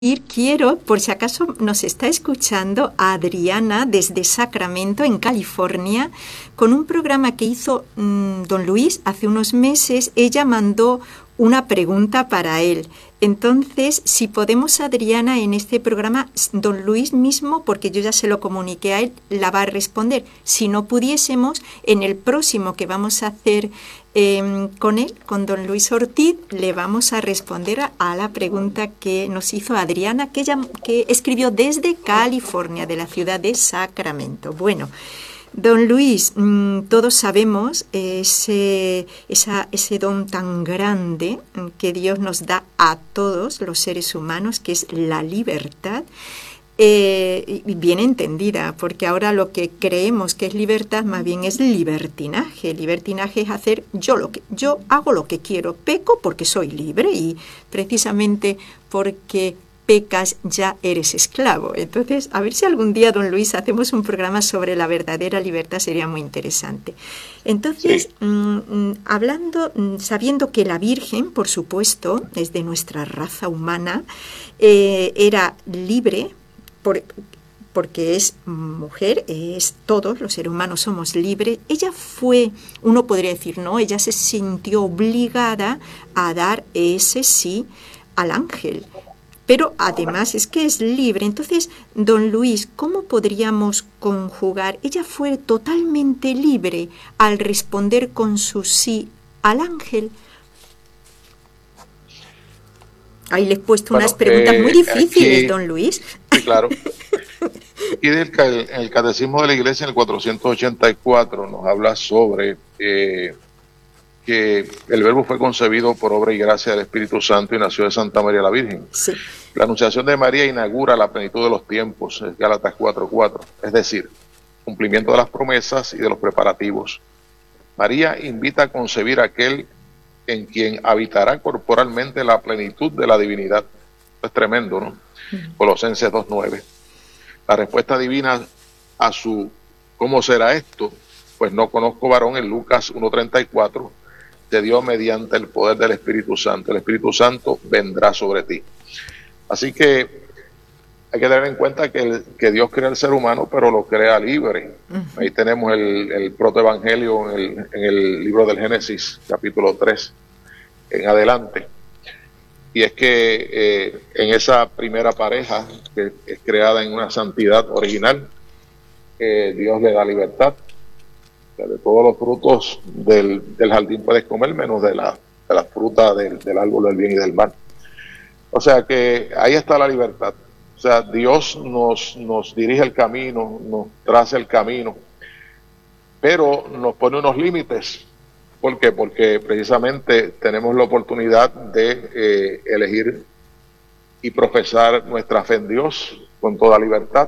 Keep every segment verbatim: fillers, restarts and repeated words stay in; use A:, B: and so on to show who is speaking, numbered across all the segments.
A: Quiero, por si acaso nos está escuchando, a Adriana desde Sacramento, en California, con un programa que hizo mmm, don Luis hace unos meses. Ella mandó una pregunta para él. Entonces, si podemos, Adriana, en este programa, don Luis mismo, porque yo ya se lo comuniqué a él, la va a responder. Si no pudiésemos, en el próximo que vamos a hacer eh, con él, con don Luis Ortiz, le vamos a responder a, a la pregunta que nos hizo Adriana, que, ella, que escribió desde California, de la ciudad de Sacramento. Bueno, don Luis, mmm, todos sabemos ese, esa, ese don tan grande que Dios nos da a todos los seres humanos, que es la libertad, eh, bien entendida, porque ahora lo que creemos que es libertad más bien es libertinaje. Libertinaje es hacer yo lo que yo hago lo que quiero, peco porque soy libre y precisamente porque pecas, ya eres esclavo. Entonces, a ver si algún día, don Luis, hacemos un programa sobre la verdadera libertad, sería muy interesante. Entonces, sí. mmm, hablando, sabiendo que la Virgen, por supuesto, es de nuestra raza humana, eh, era libre, por, porque es mujer, es todos los seres humanos somos libres. Ella fue, uno podría decir, no, ella se sintió obligada a dar ese sí al ángel. Pero además es que es libre. Entonces, don Luis, ¿cómo podríamos conjugar? Ella fue totalmente libre al responder con su sí al ángel. Ahí les he puesto bueno, unas preguntas eh, muy difíciles, aquí, don Luis.
B: Sí, claro. Aquí del, el, el Catecismo de la Iglesia, en el cuatrocientos ochenta y cuatro, nos habla sobre eh, que el Verbo fue concebido por obra y gracia del Espíritu Santo y nació de Santa María la Virgen.
A: Sí.
B: La anunciación de María inaugura la plenitud de los tiempos, es Gálatas cuatro cuatro, es decir, cumplimiento de las promesas y de los preparativos. María invita a concebir a aquel en quien habitará corporalmente la plenitud de la divinidad. Esto es tremendo, ¿no? Uh-huh. Colosenses dos nueve. La respuesta divina a su ¿cómo será esto? Pues no conozco varón, en Lucas uno treinta y cuatro, te dio mediante el poder del Espíritu Santo. El Espíritu Santo vendrá sobre ti. Así que hay que tener en cuenta que, el, que Dios crea al ser humano, pero lo crea libre. Uh-huh. Ahí tenemos el, el protoevangelio en el, en el libro del Génesis, capítulo tres, en adelante. Y es que eh, en esa primera pareja, que es creada en una santidad original, eh, Dios le da libertad. De todos los frutos del, del jardín puedes comer, menos de la, de la fruta del, del árbol del bien y del mal. O sea que ahí está la libertad. O sea, Dios nos, nos dirige el camino, nos traza el camino, pero nos pone unos límites. ¿Por qué? Porque precisamente tenemos la oportunidad de eh, elegir y profesar nuestra fe en Dios con toda libertad,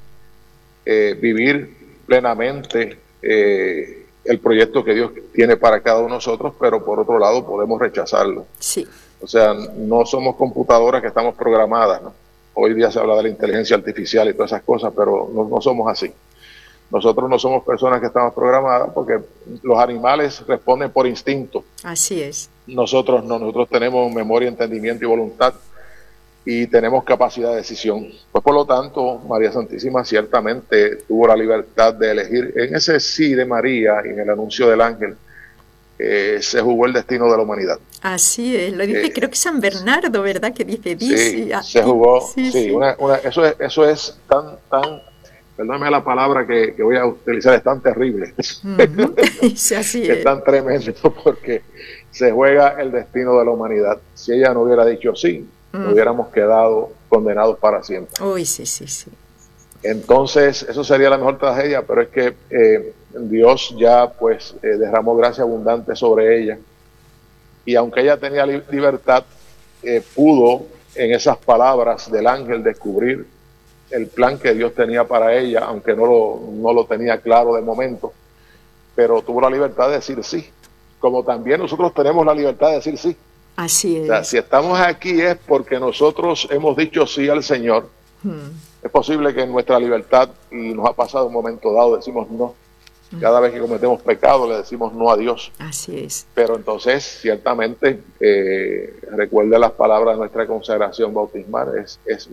B: eh, vivir plenamente eh, el proyecto que Dios tiene para cada uno de nosotros, pero por otro lado podemos rechazarlo.
A: Sí.
B: O sea, no somos computadoras que estamos programadas, ¿no? Hoy día se habla de la inteligencia artificial y todas esas cosas, pero no, no somos así. Nosotros no somos personas que estamos programadas porque los animales responden por instinto.
A: Así es.
B: Nosotros no, nosotros tenemos memoria, entendimiento y voluntad y tenemos capacidad de decisión. Pues por lo tanto, María Santísima ciertamente tuvo la libertad de elegir. En ese sí de María y en el anuncio del ángel, Eh, se jugó el destino de la humanidad.
A: Así es, lo dice, eh, creo que San Bernardo, ¿verdad? Que dice, dice
B: sí,
A: aquí,
B: se jugó, sí,
A: sí,
B: sí. Una, una, eso es, eso es tan, tan, perdóname la palabra que, que voy a utilizar, es tan terrible,
A: uh-huh. sí, así es.
B: es tan tremendo porque se juega el destino de la humanidad. Si ella no hubiera dicho sí, uh-huh. hubiéramos quedado condenados para siempre.
A: Uy, sí, sí, sí.
B: Entonces, eso sería la mejor tragedia, pero es que eh, Dios ya pues eh, derramó gracia abundante sobre ella. Y aunque ella tenía li- libertad, eh, pudo en esas palabras del ángel descubrir el plan que Dios tenía para ella, aunque no lo, no lo tenía claro de momento, pero tuvo la libertad de decir sí, como también nosotros tenemos la libertad de decir sí.
A: Así es.
B: O sea, si estamos aquí es porque nosotros hemos dicho sí al Señor. Hmm. Es posible que en nuestra libertad, y nos ha pasado un momento dado, decimos no. Cada vez que cometemos pecado le decimos no a Dios.
A: Así es.
B: Pero entonces, ciertamente, eh, recuerde las palabras de nuestra consagración bautismal, es, es